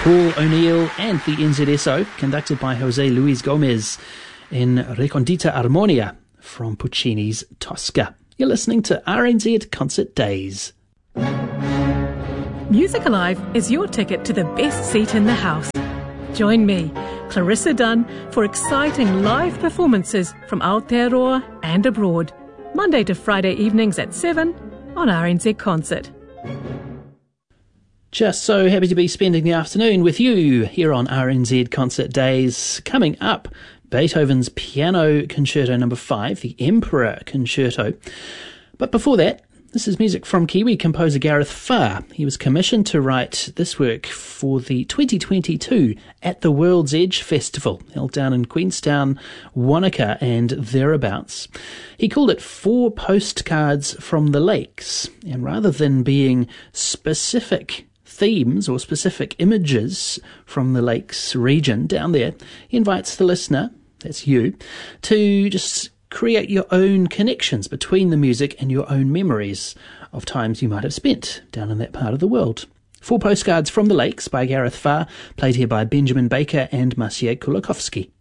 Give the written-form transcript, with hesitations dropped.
Paul O'Neill and the NZSO, conducted by Jose Luis Gomez in Recondita Armonia from Puccini's Tosca. You're listening to RNZ Concert Days. Music Alive is your ticket to the best seat in the house. Join me, Clarissa Dunn, for exciting live performances from Aotearoa and abroad, Monday to Friday evenings at 7 on RNZ Concert. Just so happy to be spending the afternoon with you here on RNZ Concert Days. Coming up, Beethoven's Piano Concerto No. 5, the Emperor Concerto. But before that, this is music from Kiwi composer Gareth Farr. He was commissioned to write this work for the 2022 At the World's Edge Festival, held down in Queenstown, Wanaka and thereabouts. He called it 4 Postcards from the Lakes, and rather than being specific themes or specific images from the lakes region down there, he invites the listener, that's you, to just create your own connections between the music and your own memories of times you might have spent down in that part of the world. 4 Postcards from the Lakes by Gareth Farr, played here by Benjamin Baker and Maciej Kulikowski.